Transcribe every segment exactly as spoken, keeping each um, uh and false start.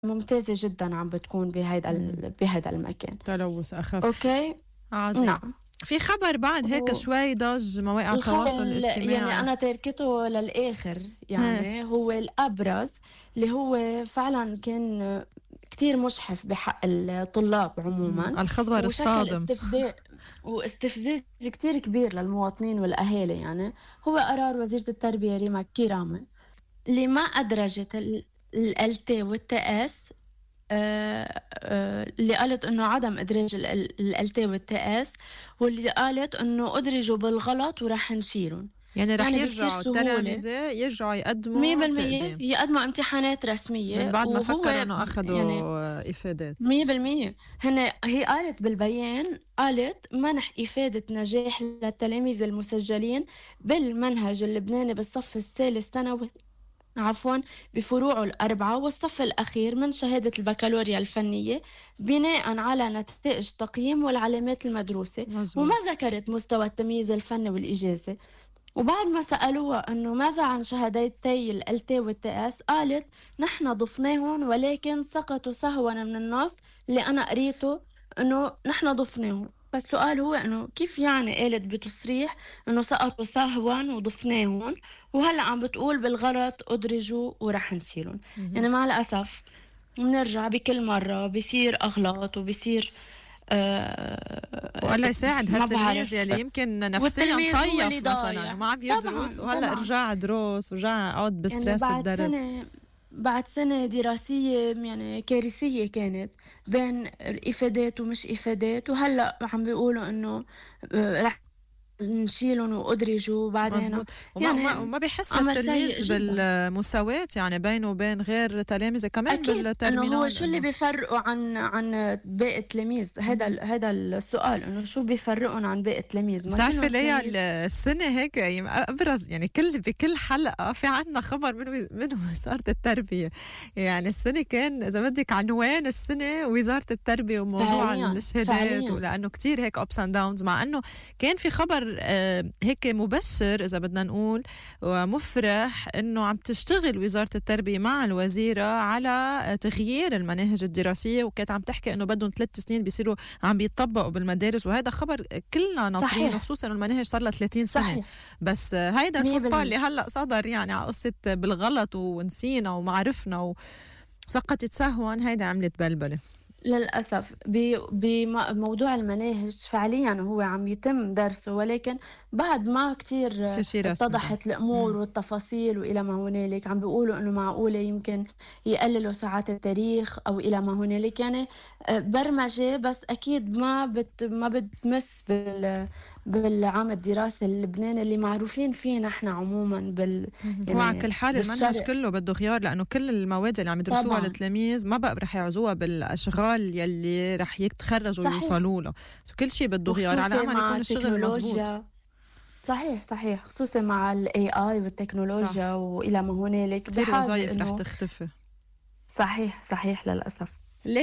ممتازة جدا عم بتكون بهيدا بهيدا المكان. تلوث أخف. أوكي. عظيم. نعم. في خبر بعد هيك و... شوي ضج مواقع التواصل الاجتماعي، يعني أنا تركته للآخر، يعني هو الأبرز اللي هو فعلا كان كتير مشحف بحق الطلاب عموما، الخبر الصادم استفزاز واستفزاز كتير كبير للمواطنين والأهالي. يعني هو قرار وزيرة التربية ريما كيرامن اللي ما أدرجت الالتي والتاس، آه آه اللي قالت انه عدم ادراج الالتي والتاس، واللي قالت انه ادرجوا بالغلط وراح نشيلهم. يعني رح يعني يرجعوا التلاميذة يرجعوا يقدموا مية بالمية يقدموا امتحانات رسمية من بعد ما فكروا انه اخذوا يعني افادات. مية بالمية هنا هي قالت بالبيان، قالت منح افادة نجاح للتلاميذ المسجلين بالمنهج اللبناني بالصف الثالث ثانوي عفوا بفروعه الأربعة والصف الأخير من شهادة البكالوريا الفنية بناء على نتائج تقييم والعلامات المدروسة. مزبوط. وما ذكرت مستوى التمييز الفني والإجازة. وبعد ما سألوها أنه ماذا عن شهادتي الالتي والتاس، قالت نحن ضفناهم ولكن سقطوا سهوا من النص اللي أنا قريته أنه نحن ضفناهم. بس السؤال هو أنه كيف يعني قالت بتصريح أنه سقطوا سهوا وضفناهم، وهلأ عم بتقول بالغلط أدرجوا ورح نشيلهم. يعني مع الأسف بنرجع بكل مرة بيصير أغلاط وبيصير آه والله يساعد هالتلميذ يلي يمكن نفسيا صيف مثلا وما عم يدرس، وهلا رجع دروس ورجع عود بستريس يعني بعد الدرس. سنة بعد سنة دراسية يعني كارثية كانت بين الإفادات ومش إفادات، وهلأ عم بيقولوا إنه رح نشيلهم وأدرجوا بعدين. وما, يعني وما بيحس التلميذ بالمساواة يعني بينه وبين غير تلاميذه كمان بالترمينال. هو شو اللي بيفرقوا عن عن باقي التلاميذ؟ هذا هذا السؤال، انه شو بيفرقهم عن باقي التلاميذ؟ بتعرفي ليه السنة هيك ابرز يعني كل بكل حلقة في عنا خبر من من وزارة التربية. يعني السنة كان اذا بدك عنوان السنة وزارة التربية وموضوع الشهادات، ولانه كتير هيك ups and downs، مع انه كان في خبر هيك مبشر إذا بدنا نقول ومفرح إنه عم تشتغل وزارة التربية مع الوزيرة على تغيير المناهج الدراسية، وكانت عم تحكي إنه بدهم ثلاث سنين بيصيروا عم بيطبقوا بالمدارس، وهذا خبر كلنا ناطرين، وخصوصا المناهج صار لها ثلاثين سنة. صحيح. بس هيدا الفوتبال اللي هلأ صدر يعني على قصة بالغلط ونسينا وما عرفنا وسقطت سهوا، هيدا عملت بلبلة للأسف. بموضوع المناهج فعليا هو عم يتم درسه، ولكن بعد ما كتير اتضحت الأمور والتفاصيل وإلى ما هنالك عم بيقولوا أنه معقولة يمكن يقللوا ساعات التاريخ أو إلى ما هنالك. يعني برمجة، بس أكيد ما بت ما بتمس بال بالعام الدراسي اللبناني اللي معروفين فيه نحن عموما بال يعني وعلى كل حال المنهج كله بده خيار، لأنه كل المواد اللي عم يدرسوها التلاميذ ما بقى رح يعزوها بالأشغال يلي رح يتخرجوا ويوصلوا له، كل شيء بده خيار على أمل يكون الشغل مزبوط. صحيح صحيح خصوصا مع الاي اي والتكنولوجيا. صح. والى ما هنالك كثير وظائف رح تختفي. صحيح صحيح للاسف.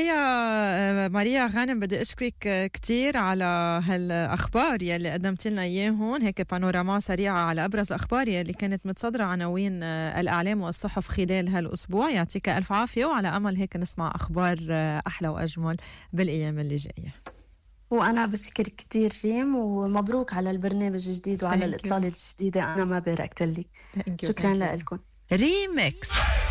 ليا ماريا غانم، بدي أشكرك كتير على هالأخبار يلي قدمت لنا إياهن، هيك بانوراما سريعة على أبرز أخبار يلي كانت متصدرة عناوين الأعلام والصحف خلال هالأسبوع. يعطيك ألف عافية، وعلى أمل هيك نسمع أخبار أحلى وأجمل بالأيام اللي جاية. وأنا بشكر كتير ريم، ومبروك على البرنامج الجديد وعلى الإطلالة الجديدة. أنا ما باركت لك. شكرا لكم. ريمكس.